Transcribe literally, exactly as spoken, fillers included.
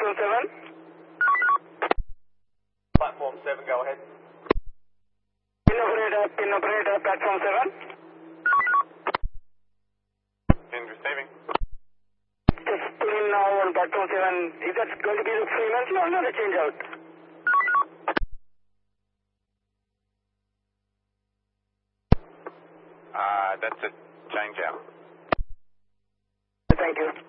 platform seven. Platform seven, go ahead. Pin operator, pin operator, platform seven. Pin receiving. Just pin now on platform seven. Is that going to be the frequency or not a change out? Uh, that's a change out. Thank you.